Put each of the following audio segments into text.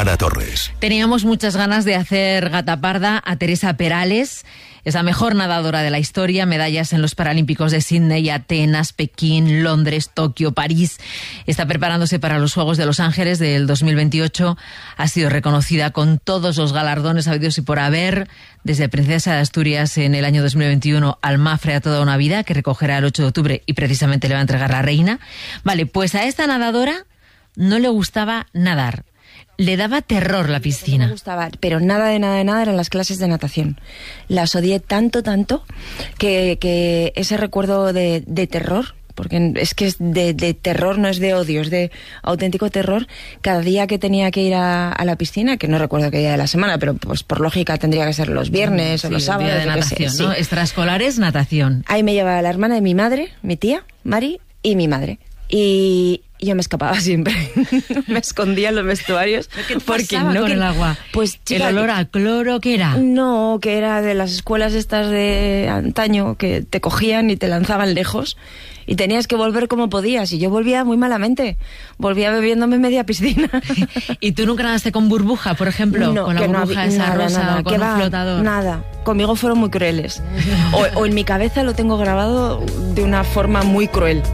Ana Torres. Teníamos muchas ganas de hacer gata parda a Teresa Perales. Es la mejor nadadora de la historia, medallas en los Paralímpicos de Sydney, Atenas, Pekín, Londres, Tokio, París. Está preparándose para los Juegos de Los Ángeles del 2028. Ha sido reconocida con todos los galardones habidos y por haber, desde Princesa de Asturias en el año 2021 al Mafre a toda una vida, que recogerá el 8 de octubre y precisamente le va a entregar la reina. Vale, pues a esta nadadora no le gustaba nadar. Le daba terror la piscina. No me gustaba, pero nada de nada eran las clases de natación. Las odié tanto, que ese recuerdo de terror, porque es que es de terror, no es de odio, es de auténtico terror. Cada día que tenía que ir a la piscina, que no recuerdo qué día de la semana, pero pues por lógica tendría que ser los viernes o los sábados. Día de natación, ¿no? Sí. Extraescolares, natación. Ahí me llevaba la hermana de mi madre, mi tía, Mari, y mi madre. Y yo me escapaba siempre. Me escondía en los vestuarios. ¿Qué pasaba con el agua? Pues, chica, ¿el olor a cloro qué era? No, que era de las escuelas estas de antaño que te cogían y te lanzaban lejos y tenías que volver como podías. Y yo volvía muy malamente. Volvía bebiéndome media piscina. ¿Y tú nunca nadaste con burbuja, por ejemplo? No, con la burbuja esa rosa o con un flotador. Nada. Conmigo fueron muy crueles. O en mi cabeza lo tengo grabado de una forma muy cruel.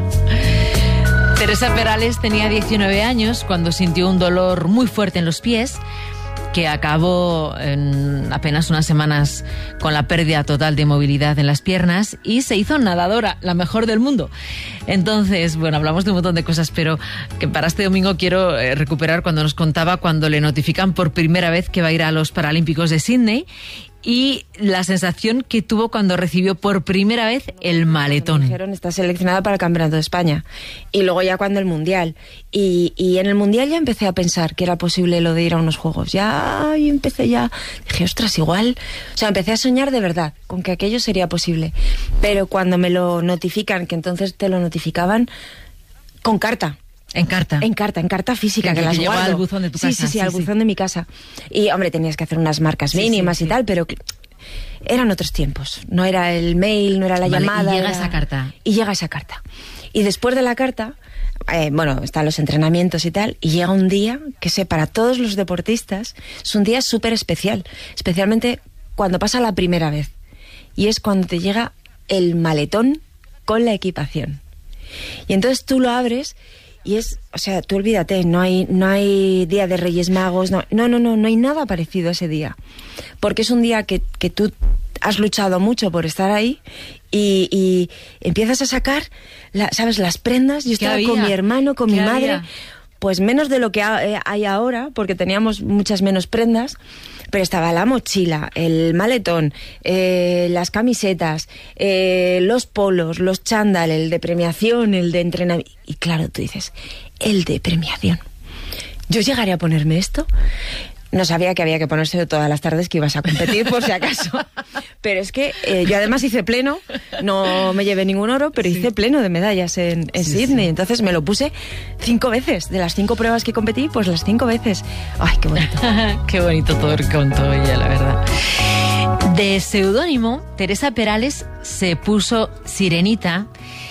Teresa Perales tenía 19 años cuando sintió un dolor muy fuerte en los pies que acabó en apenas unas semanas con la pérdida total de movilidad en las piernas y se hizo nadadora, la mejor del mundo. Entonces, bueno, hablamos de un montón de cosas, pero que para este domingo quiero recuperar cuando nos contaba cuando le notifican por primera vez que va a ir a los Paralímpicos de Sydney y la sensación que tuvo cuando recibió por primera vez el maletón. Me dijeron, está seleccionada para el Campeonato de España. Y luego ya cuando el Mundial. Y en el Mundial ya empecé a pensar que era posible lo de ir a unos Juegos. Y empecé ya, dije, ostras, igual. O sea, empecé a soñar de verdad con que aquello sería posible. Pero cuando me lo notifican, que entonces te lo notificaban con carta. En carta física, que las guardo. Al buzón de tu casa. Sí, al buzón de mi casa. Y, hombre, tenías que hacer unas marcas mínimas y tal, pero eran otros tiempos. No era el mail, no era la llamada. Y llega esa carta. Y después de la carta, están los entrenamientos y tal, y llega un día que para todos los deportistas es un día súper especial, especialmente cuando pasa la primera vez. Y es cuando te llega el maletón con la equipación. Y entonces tú lo abres. Y tú olvídate, no hay Día de Reyes Magos, no hay nada parecido a ese día. Porque es un día que tú has luchado mucho por estar ahí y empiezas a sacar, las prendas. Yo estaba con mi hermano, con mi madre, pues menos de lo que hay ahora, porque teníamos muchas menos prendas. Pero estaba la mochila, el maletón, las camisetas, los polos, los chándal, el de premiación, el de entrenamiento. Y claro, tú dices, el de premiación. ¿Yo llegaré a ponerme esto? No sabía que había que ponérselo todas las tardes que ibas a competir, por si acaso. Pero es que yo además hice pleno, no me llevé ningún oro, pero hice pleno de medallas en Sydney. Sí. Entonces me lo puse 5 veces. De las 5 pruebas que competí, pues las 5 veces. ¡Ay, qué bonito! Qué bonito todo lo que contó ella, la verdad. De seudónimo, Teresa Perales se puso Sirenita.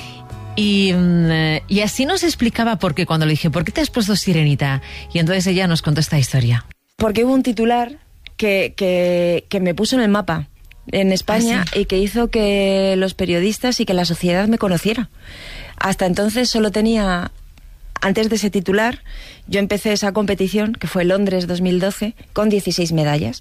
Y así nos explicaba por qué cuando le dije, ¿por qué te has puesto Sirenita? Y entonces ella nos contó esta historia. Porque hubo un titular que me puso en el mapa en España y que hizo que los periodistas y que la sociedad me conociera. Hasta entonces solo tenía, antes de ese titular, yo empecé esa competición, que fue Londres 2012, con 16 medallas.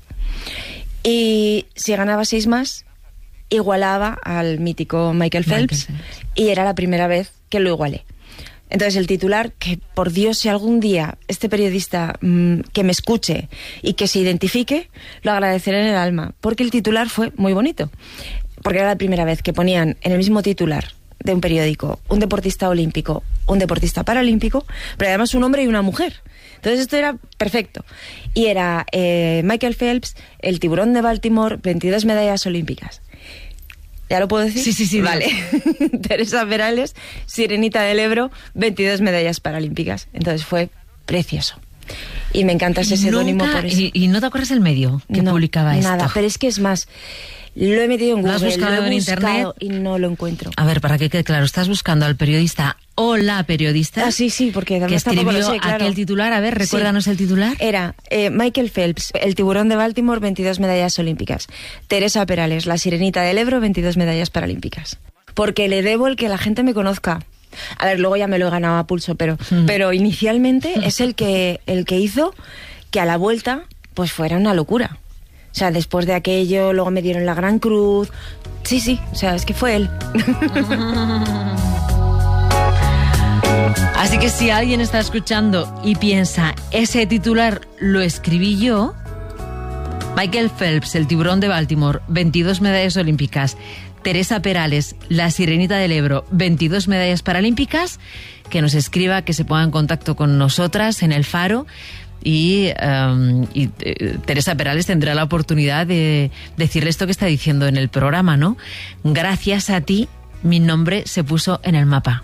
Y si ganaba 6 más, igualaba al mítico Michael Phelps. Y era la primera vez que lo igualé. Entonces el titular, que por Dios, si algún día este periodista que me escuche y que se identifique, lo agradeceré en el alma, porque el titular fue muy bonito, porque era la primera vez que ponían en el mismo titular de un periódico un deportista olímpico, un deportista paralímpico, pero además un hombre y una mujer. Entonces esto era perfecto. Y era Michael Phelps, el tiburón de Baltimore, 22 medallas olímpicas. ¿Ya lo puedo decir? Sí. Vale. Teresa Perales, Sirenita del Ebro, 22 medallas paralímpicas. Entonces fue precioso. Y me encanta ese seudónimo por eso. ¿Y no te acuerdas el medio que publicaba esto? Nada, pero es que es más... Lo he metido en Google, ¿Lo has buscado en internet? Y no lo encuentro. A ver, para que quede claro, estás buscando al periodista o la periodista. Sí, porque que escribió lo sé, claro. aquel titular. A ver, recuérdanos el titular. Era Michael Phelps, el tiburón de Baltimore, 22 medallas olímpicas. Teresa Perales, la sirenita del Ebro, 22 medallas paralímpicas. Porque le debo el que la gente me conozca. A ver, luego ya me lo he ganado a pulso, pero inicialmente es el que hizo que a la vuelta pues fuera una locura. O sea, después de aquello, luego me dieron la Gran Cruz. Sí, o sea, es que fue él. Así que si alguien está escuchando y piensa, ese titular lo escribí yo, Michael Phelps, el tiburón de Baltimore, 22 medallas olímpicas, Teresa Perales, la sirenita del Ebro, 22 medallas paralímpicas, que nos escriba, que se ponga en contacto con nosotras en El Faro. Y Teresa Perales tendrá la oportunidad de decirle esto que está diciendo en el programa, ¿no? Gracias a ti, mi nombre se puso en el mapa.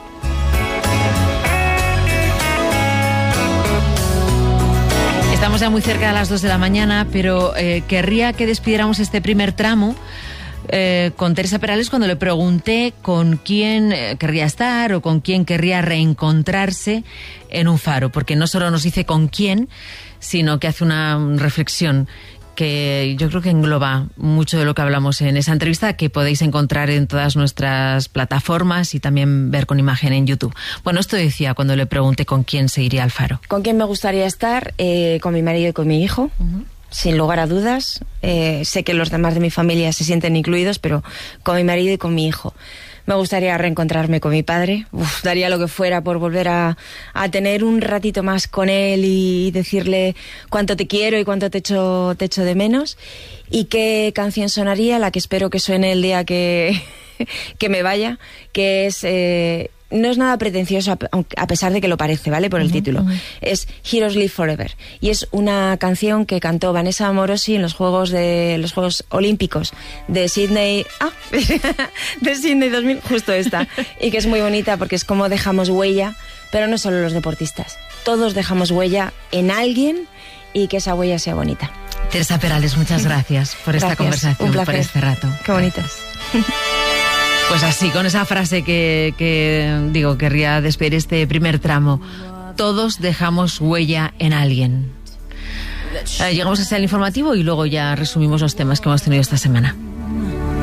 Estamos ya muy cerca de las 2 de la mañana, pero querría que despidiéramos este primer tramo con Teresa Perales cuando le pregunté con quién querría estar o con quién querría reencontrarse en un faro, porque no solo nos dice con quién, sino que hace una reflexión que yo creo que engloba mucho de lo que hablamos en esa entrevista, que podéis encontrar en todas nuestras plataformas y también ver con imagen en YouTube. Bueno, esto decía cuando le pregunté con quién se iría al faro. ¿Con quién me gustaría estar? Con mi marido y con mi hijo. Sin lugar a dudas. Sé que los demás de mi familia se sienten incluidos, pero con mi marido y con mi hijo. Me gustaría reencontrarme con mi padre. Daría lo que fuera por volver a tener un ratito más con él y decirle cuánto te quiero y cuánto te echo de menos. Y qué canción sonaría, la que espero que suene el día que me vaya, que es... no es nada pretencioso, a pesar de que lo parece, ¿vale? Por el título. Es Heroes Live Forever. Y es una canción que cantó Vanessa Amorosi en los Juegos Olímpicos de Sydney... de Sydney 2000, justo esta. Y que es muy bonita porque es como dejamos huella, pero no solo los deportistas. Todos dejamos huella en alguien y que esa huella sea bonita. Teresa Perales, muchas gracias por esta conversación, por este rato. Qué bonitas. Pues así, con esa frase que querría despedir este primer tramo. Todos dejamos huella en alguien. Llegamos hasta el informativo y luego ya resumimos los temas que hemos tenido esta semana.